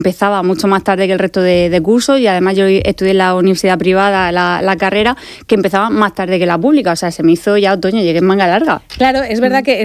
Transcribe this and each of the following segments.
empezaba mucho más tarde que el resto de cursos y además yo estudié en la universidad privada la carrera que empezaba más tarde que la pública, o sea, se me hizo ya otoño, llegué en manga larga. Claro, es verdad que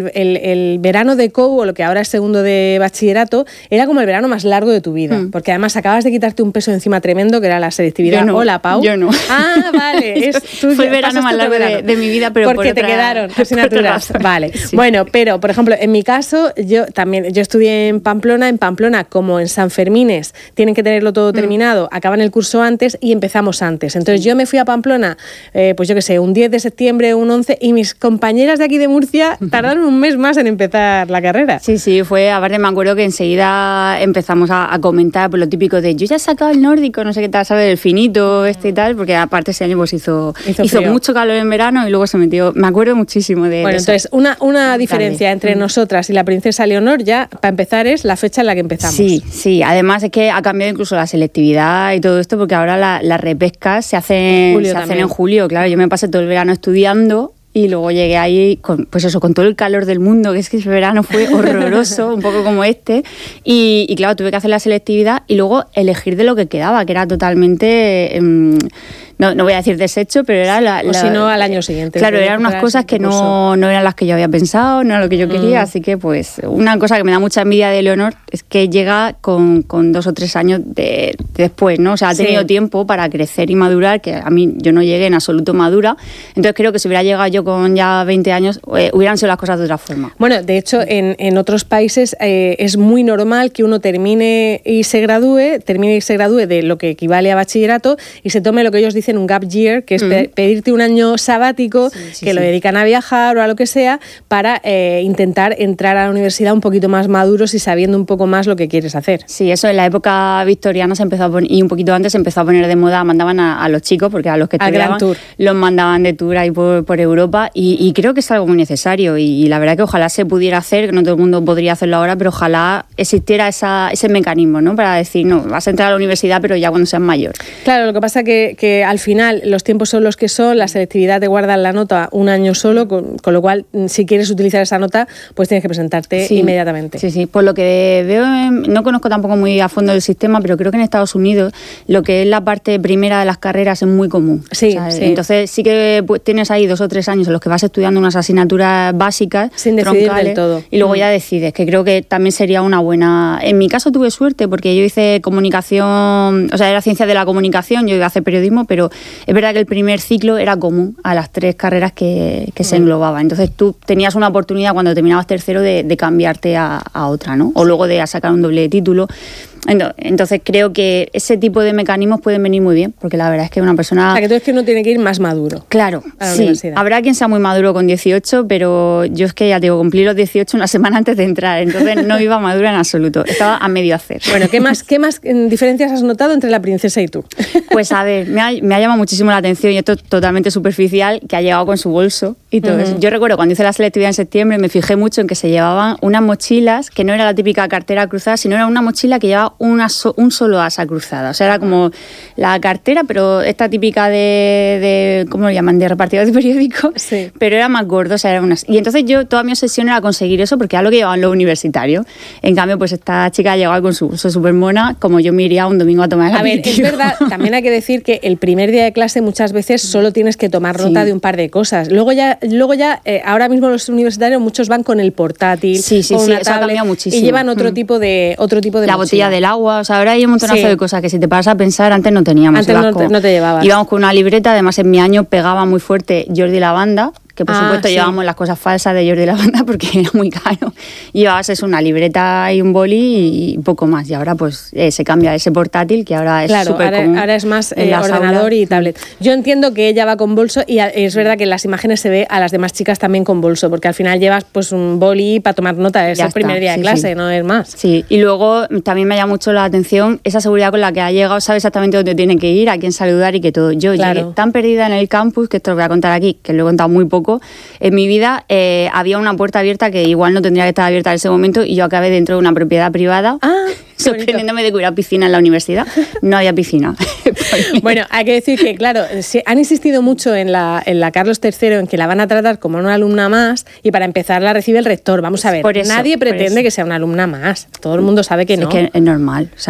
el verano de COU, o lo que ahora es segundo de bachillerato, era como el verano más largo de tu vida, porque además acabas de quitarte un peso encima tremendo que era la selectividad. No, Hola, Pau. Yo no. Ah, vale. Fue el verano más largo de mi vida, pero porque te quedaron asignaturas. Vale. Sí. Bueno, pero por ejemplo, en mi caso, yo estudié en Pamplona, como en San Fermines tienen que tenerlo todo terminado, acaban el curso antes y empezamos antes. Entonces yo me fui a Pamplona, pues yo qué sé, un 10 de septiembre, un 11, y mis compañeras de aquí de Murcia tardaron un mes más en empezar la carrera. Sí, aparte me acuerdo que enseguida empezamos a comentar por lo típico de yo ya he sacado el nórdico, no sé qué tal, ¿sabes? El finito y tal, porque aparte ese año pues hizo mucho calor en verano y luego se metió, me acuerdo muchísimo de Bueno, eso. entonces una diferencia entre nosotras y la princesa Leonor ya, para empezar, es la fecha en la que empezamos. Sí, además es que ha cambiado incluso la selectividad y todo esto, porque ahora las repescas se hacen en julio, claro. Yo me pasé todo el verano estudiando y luego llegué ahí con todo el calor del mundo, que es que ese verano fue horroroso, un poco como este, y claro, tuve que hacer la selectividad y luego elegir de lo que quedaba, que era totalmente... No voy a decir desecho, pero era o si no, al año siguiente. Claro, eran unas cosas que no eran las que yo había pensado, no era lo que yo quería, así que pues una cosa que me da mucha envidia de Leonor es que llega con 2 o 3 años después, ¿no? O sea, ha tenido tiempo para crecer y madurar, que a mí yo no llegué en absoluto madura, entonces creo que si hubiera llegado yo con ya 20 años, hubieran sido las cosas de otra forma. Bueno, de hecho, en otros países es muy normal que uno termine y se gradúe de lo que equivale a bachillerato y se tome lo que ellos dicen un gap year, que es pedirte un año sabático lo dedican a viajar o a lo que sea para intentar entrar a la universidad un poquito más maduros y sabiendo un poco más lo que quieres hacer. Sí, eso en la época victoriana se empezó a poner, y un poquito antes se empezó a poner de moda, mandaban a los chicos, porque a los que estudiaban los mandaban de tour ahí por Europa y creo que es algo muy necesario y la verdad que ojalá se pudiera hacer, que no todo el mundo podría hacerlo ahora, pero ojalá existiera ese mecanismo, ¿no? Para decir, no, vas a entrar a la universidad pero ya cuando seas mayor. Claro, lo que pasa que al final los tiempos son los que son, la selectividad te guarda la nota un año solo, con lo cual si quieres utilizar esa nota pues tienes que presentarte inmediatamente. Sí, por lo que veo, no conozco tampoco muy a fondo el sistema, pero creo que en Estados Unidos lo que es la parte primera de las carreras es muy común. Entonces sí que tienes ahí 2 o 3 años en los que vas estudiando unas asignaturas básicas, sin decidir del todo. Y luego ya decides, que creo que también sería una buena... En mi caso tuve suerte porque yo hice comunicación, o sea, era ciencia de la comunicación, yo iba a hacer periodismo, pero es verdad que el primer ciclo era común a las 3 carreras que se englobaban. Entonces tú tenías una oportunidad cuando terminabas tercero de cambiarte a otra, ¿no? O luego de sacar un doble título. Entonces creo que ese tipo de mecanismos pueden venir muy bien, porque la verdad es que una persona... O sea, que tú es que uno tiene que ir más maduro. Claro, a la universidad. Habrá quien sea muy maduro con 18, pero yo es que ya te digo, cumplí los 18 una semana antes de entrar, entonces no iba madura en absoluto, estaba a medio hacer. Bueno, ¿qué más diferencias has notado entre la princesa y tú? Pues a ver, me ha llamado muchísimo la atención, y esto es totalmente superficial, que ha llegado con su bolso y todo eso. Yo recuerdo cuando hice la selectividad en septiembre, me fijé mucho en que se llevaban unas mochilas, que no era la típica cartera cruzada, sino era una mochila que llevaba un solo asa cruzada. O sea, era como la cartera, pero esta típica de ¿cómo lo llaman? De repartidor de periódicos, pero era más gordo. O sea, era y entonces toda mi obsesión era conseguir eso, porque era lo que llevaban los universitarios. En cambio, pues esta chica llegaba con su bolso súper mona, como yo me iría un domingo a tomar el aperitivo. A ver, es verdad, también hay que decir que el primer día de clase muchas veces solo tienes que tomar nota de un par de cosas. Luego ya ahora mismo los universitarios muchos van con el portátil, con una eso ha cambiado muchísimo. Y llevan otro tipo de la mochila. Botella del agua, o sea, ahora hay un montonazo de cosas que si te paras a pensar, antes no teníamos. Antes no te llevabas. Íbamos con una libreta, además en mi año pegaba muy fuerte Jordi Lavanda, que por supuesto llevábamos las cosas falsas de Jordi Lavanda porque era muy caro. Llevabas una libreta y un boli y poco más. Y ahora pues se cambia ese portátil, que ahora es súper común. Ahora es más ordenador y tablet. Yo entiendo que ella va con bolso y es verdad que en las imágenes se ve a las demás chicas también con bolso, porque al final llevas pues un boli para tomar nota. Es el primer día de clase, no es más. Sí, y luego también me llama mucho la atención esa seguridad con la que ha llegado, sabe exactamente dónde tiene que ir, a quién saludar y que todo. Yo llegué tan perdida en el campus, que esto lo voy a contar aquí, que lo he contado muy poco. En mi vida había una puerta abierta que igual no tendría que estar abierta en ese momento y yo acabé dentro de una propiedad privada, sorprendiéndome de que hubiera piscina en la universidad. No había piscina. Bueno, hay que decir que, claro, han insistido mucho en la Carlos III, en que la van a tratar como una alumna más, y para empezar la recibe el rector. Vamos a ver, nadie pretende que sea una alumna más. Todo el mundo sabe que no. Es que es normal. O sea,